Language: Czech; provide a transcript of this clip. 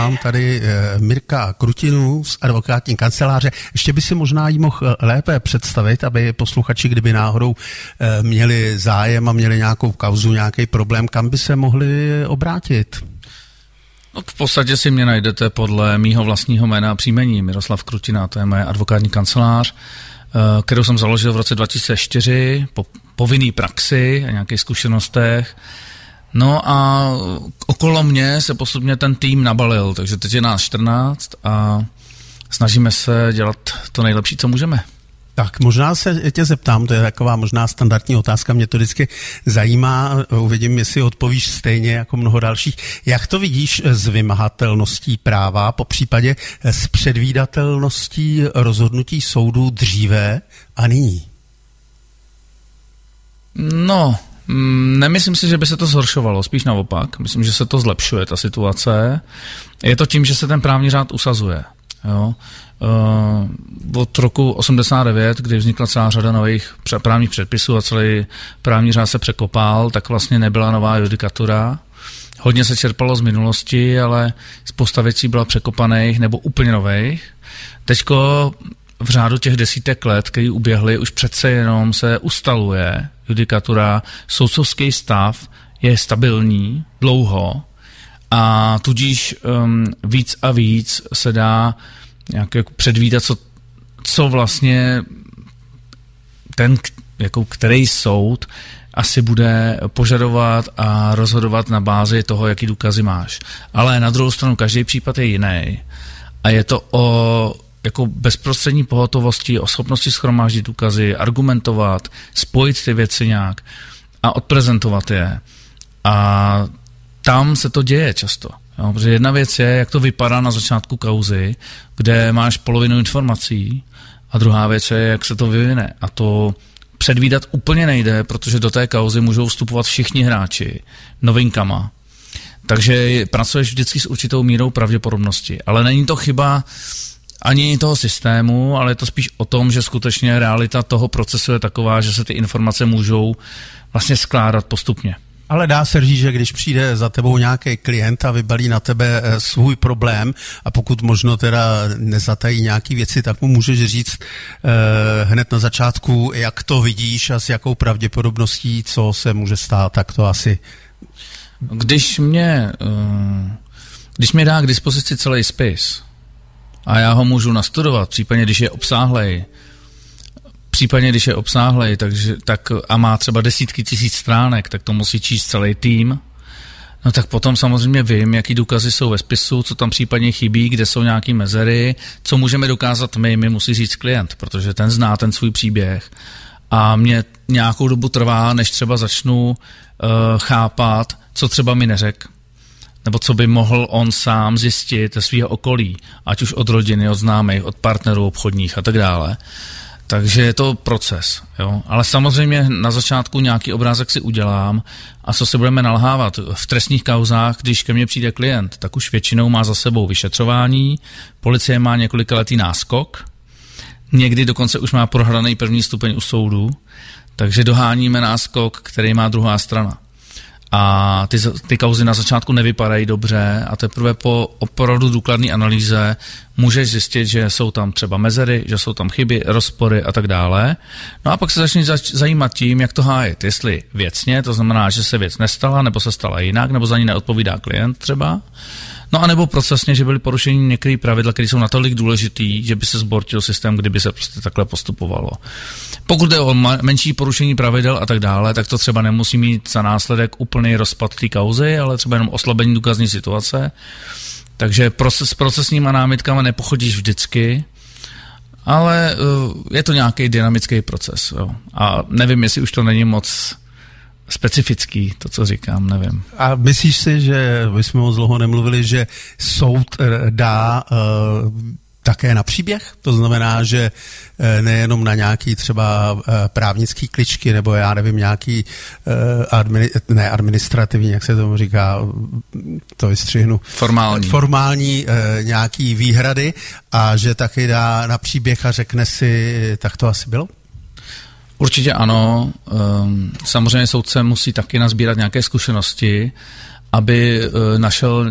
mám tady Mirka Krutinu z advokátní kanceláře. Ještě by si možná jí mohl lépe představit, aby posluchači, kdyby náhodou měli zájem a měli nějakou kauzu, nějaký problém, kam by se mohli obrátit? No, v podstatě si mě najdete podle mýho vlastního jména a příjmení. Miroslav Krutina, to je moje advokátní kancelář, kterou jsem založil v roce 2004 po povinné praxi a nějakých zkušenostech. No a okolo mě se postupně ten tým nabalil, takže teď je nás 14 a snažíme se dělat to nejlepší, co můžeme. Tak možná se tě zeptám, to je taková možná standardní otázka, mě to vždycky zajímá, uvidím, jestli odpovíš stejně jako mnoho dalších. Jak to vidíš s vymahatelností práva, po případě s předvídatelností rozhodnutí soudů dříve a nyní? No, nemyslím si, že by se to zhoršovalo, spíš naopak. Myslím, že se to zlepšuje, ta situace. Je to tím, že se ten právní řád usazuje. Jo? Od roku 89, kdy vznikla celá řada nových právních předpisů a celý právní řád se překopal, tak vlastně nebyla nová judikatura. Hodně se čerpalo z minulosti, ale spousta věcí byla překopaných nebo úplně nových. Teďko v řádu těch desítek let, který uběhly, už přece jenom se ustaluje judikatura, soudcovský stav je stabilní dlouho a tudíž víc a víc se dá nějak jako předvídat, co vlastně ten, jako který soud asi bude požadovat a rozhodovat na bázi toho, jaký důkazy máš. Ale na druhou stranu každý případ je jiný a je to o jako bezprostřední pohotovosti, o schopnosti shromáždit důkazy, argumentovat, spojit ty věci nějak a odprezentovat je. A tam se to děje často. Jo, protože jedna věc je, jak to vypadá na začátku kauzy, kde máš polovinu informací, a druhá věc je, jak se to vyvine. A to předvídat úplně nejde, protože do té kauzy můžou vstupovat všichni hráči novinkama. Takže pracuješ vždycky s určitou mírou pravděpodobnosti. Ale není to chyba ani toho systému, ale je to spíš o tom, že skutečně realita toho procesu je taková, že se ty informace můžou vlastně skládat postupně. Ale dá se říct, že když přijde za tebou nějaký klient a vybalí na tebe svůj problém a pokud možno teda nezatají nějaký věci, tak mu můžeš říct hned na začátku, jak to vidíš a s jakou pravděpodobností, co se může stát, tak to asi... Když mě dá k dispozici celý spis a já ho můžu nastudovat, případně když je obsáhlej, tak a má třeba desítky tisíc stránek, tak to musí číst celý tým. No tak potom samozřejmě vím, jaký důkazy jsou ve spisu, co tam případně chybí, kde jsou nějaké mezery, co můžeme dokázat my musí říct klient, protože ten zná ten svůj příběh. A mě nějakou dobu trvá, než třeba začnu chápat, co třeba mi neřekl, nebo co by mohl on sám zjistit ze svého okolí, ať už od rodiny, od známých, od partnerů obchodních a tak dále. Takže je to proces, jo. Ale samozřejmě na začátku nějaký obrázek si udělám a co se budeme nalhávat. V trestních kauzách, když ke mně přijde klient, tak už většinou má za sebou vyšetřování, policie má několikaletý náskok, někdy dokonce už má prohraný první stupeň u soudu, takže doháníme náskok, který má druhá strana. A ty kauzy na začátku nevypadají dobře a teprve po opravdu důkladné analýze můžeš zjistit, že jsou tam třeba mezery, že jsou tam chyby, rozpory a tak dále. No a pak se začneš zajímat tím, jak to hájit. Jestli věcně, to znamená, že se věc nestala, nebo se stala jinak, nebo za ní neodpovídá klient třeba. No a nebo procesně, že byly porušeny některé pravidla, které jsou natolik důležitý, že by se zbortil systém, kdyby se prostě takhle postupovalo. Pokud jde o menší porušení pravidel a tak dále, tak to třeba nemusí mít za následek úplný rozpad té kauzy, ale třeba jenom oslabení důkazní situace. Takže s procesníma námitkama nepochodíš vždycky, ale je to nějaký dynamický proces. Jo. A nevím, jestli už to není moc specifický, to, co říkám, nevím. A myslíš si, že my jsme moc dlouho nemluvili, že soud dá také na příběh? To znamená, že nejenom na nějaký třeba právnický kličky, nebo já nevím, nějaký administrativní, jak se tomu říká, to vystřihnu. Formální nějaký výhrady a že taky dá na příběh a řekne si, tak to asi bylo? Určitě ano. Samozřejmě soudce musí taky nazbírat nějaké zkušenosti, aby našel